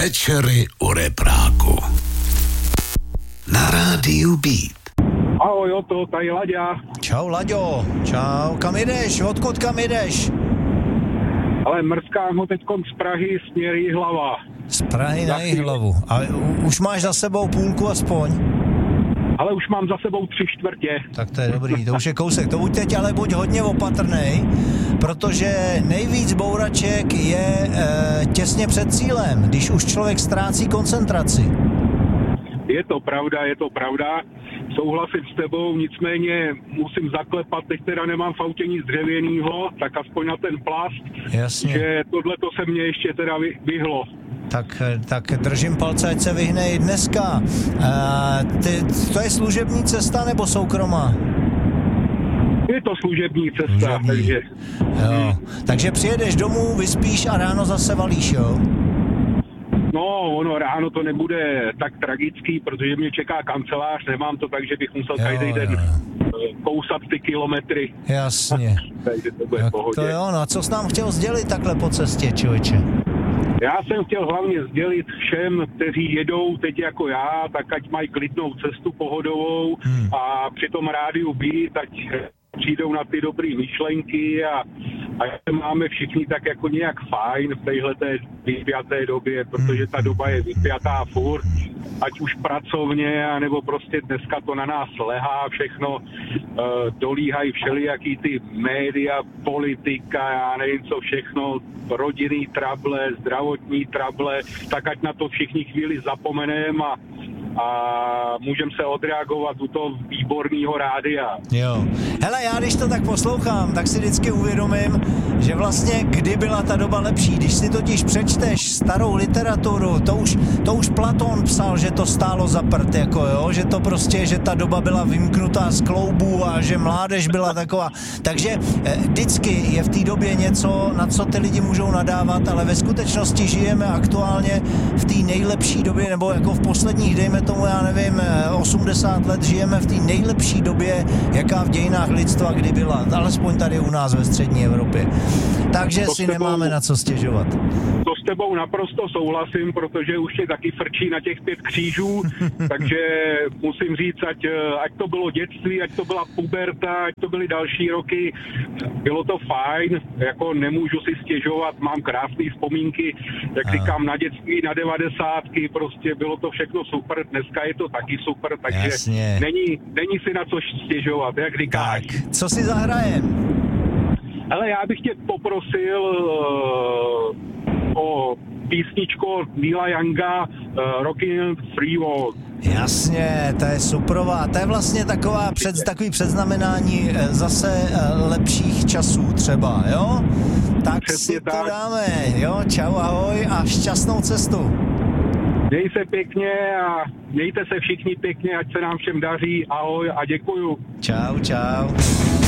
Večery u repráku. Na rádiu Beat. Ahoj, Oto, tady Laďa. Čau, Laďo. Čau. Kam jdeš? Odkud kam jdeš? Ale mrskám ho teďkom z Prahy směr Jihlava. Z Prahy na Jihlavu. A už máš za sebou půlku aspoň? Ale už mám za sebou 3/4. Tak to je dobrý, to už je kousek. To buď teď ale buď hodně opatrnej, protože nejvíc bouraček je těsně před cílem, když už člověk ztrácí koncentraci. Je to pravda. Souhlasím s tebou, nicméně musím zaklepat, teď teda nemám v autě nic dřevěnýho, tak aspoň na ten plast. Jasně. Že tohleto se mně ještě teda vyhlo. Tak držím palce, ať se vyhne i dneska. To je služební cesta nebo soukromá? Je to služební cesta, takže... Jo. Takže přijedeš domů, vyspíš a ráno zase valíš, jo? No, ráno to nebude tak tragický, protože mě čeká kancelář, nemám to tak, že bych musel každý den kousat ty kilometry. Jasně. Takže to bude v pohodě. To jo, no a co jsi nám chtěl sdělit takhle po cestě, člověče? Já jsem chtěl hlavně sdělit všem, kteří jedou teď jako já, tak ať mají klidnou cestu pohodovou a při tom rádiu být, ať přijdou na ty dobrý myšlenky a máme všichni tak jako nějak fajn v téhleté vypjaté době, protože ta doba je vypjatá furt, ať už pracovně, anebo prostě dneska to na nás lehá všechno, dolíhají všelijaký ty média, politika, já nevím co všechno, rodinný trable, zdravotní trable, tak ať na to všichni chvíli zapomeneme a můžeme se odreagovat u toho výborného rádia. Jo. Hele, já když to tak poslouchám, tak si vždycky uvědomím, že vlastně kdy byla ta doba lepší. Když si totiž přečteš starou literaturu, to už Platón psal, že to stálo za prd, jako jo, že to prostě, že ta doba byla vymknutá z kloubů a že mládež byla taková. Takže vždycky je v té době něco, na co ty lidi můžou nadávat, ale ve skutečnosti žijeme aktuálně v té nejlepší době, nebo jako v posledních, dejme tomu, já nevím, 80 let žijeme v té nejlepší době, jaká v dějinách lidstva kdy byla, alespoň tady u nás ve střední Evropě. Takže si nemáme na co stěžovat. To s tebou naprosto souhlasím, protože už je taky frčí na těch 5 křížů, takže musím říct, ať to bylo dětství, ať to byla puberta, ať to byly další roky, bylo to fajn, jako nemůžu si stěžovat, mám krásné vzpomínky, jak říkám, na dětství, na 90, prostě bylo to všechno super, dneska je to taky super, takže není si na co stěžovat, jak říkáš. Tak, co si zahrajem? Ale já bych tě poprosil o písničku Neila Younga Rockin' Free World. Jasně, to je superová. To je vlastně takový předznamenání zase lepších časů třeba, jo? Tak přesně si to dáme, jo? Čau, ahoj a šťastnou cestu. Měj se pěkně a mějte se všichni pěkně, ať se nám všem daří. Ahoj a děkuju. Čau.